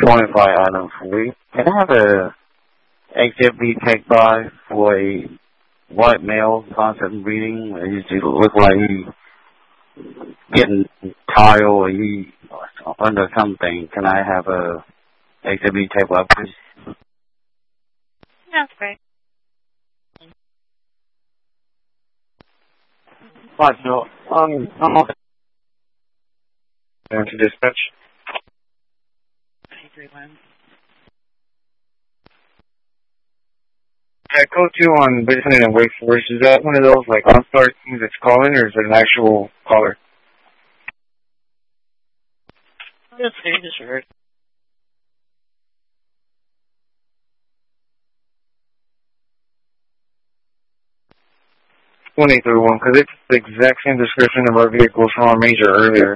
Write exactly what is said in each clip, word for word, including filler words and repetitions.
twenty-five Island Free. Can I have a H F B tech buy for a white male concept reading? He just look like he getting tired or he under something. Can I have a H F B tech buy, please? That's great. Right, so, um, I'm off to dispatch. Everyone. I code two on Basement and Wake Forest. Is that one of those, like, on-star things that's calling, or is it an actual caller? That's good, just heard. one eight three one, because it's the exact same description of our vehicles from our major earlier.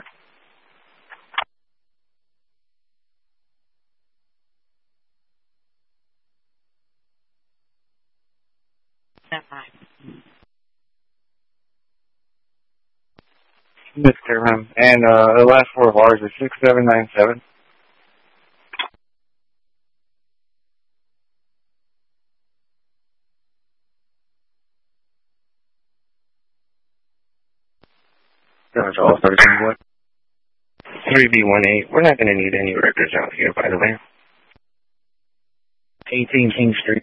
That's fine. That's clear, ma'am. And uh, the last four of ours is six seven nine seven. That's all, thirteen one. three B one eight. We're not going to need any records out here, by the way. eighteen King Street.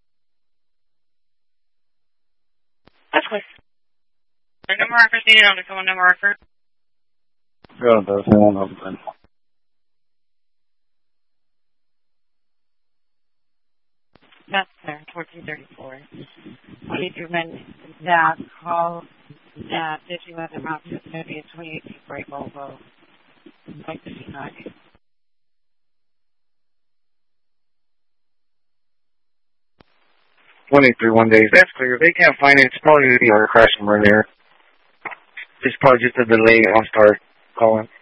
That's quick. There's no markers needed on the phone, no marker. Yeah, that's one of them. That's there, fourteen thirty-four. Did you mention that call that if you have the route to maybe a twenty eighteen break Volvo, like the C ninety? one eight three one days. That's clear. They can't find it. It's probably going to be our crash number there. It's probably just a delay on start calling.